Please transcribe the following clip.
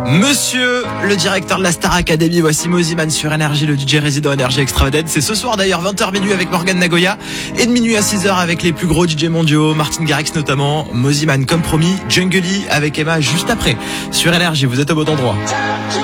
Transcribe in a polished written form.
Monsieur le directeur de la Star Academy, voici Mosiman sur Énergie, le DJ résident Énergie Extravagance. C'est ce soir d'ailleurs 20h minuit avec Morgan Nagoya et de minuit à 6h avec les plus gros DJ mondiaux, Martin Garrix notamment. Mosiman comme promis, Jungly avec Emma juste après. Sur Énergie, vous êtes au bon endroit.